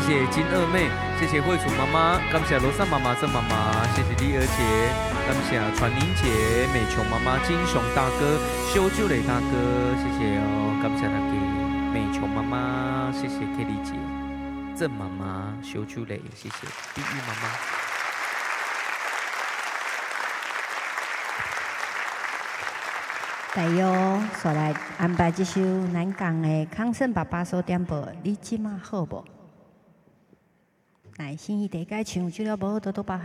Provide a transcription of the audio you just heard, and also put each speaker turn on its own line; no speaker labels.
谢金二妹，谢谢慧楚妈妈，感谢罗莎妈妈、郑妈妈，谢谢丽儿姐，感谢传宁姐、美琼妈妈、金雄大哥、修旧磊大哥，谢谢哦，感谢大家，美琼妈妈，谢谢 Kelly 姐、郑妈妈、修旧磊，谢谢碧玉妈妈。
大约所来安排这首咱讲的康胜爸爸所点播，你即马好无？来，心意地该唱，就了无多多包涵。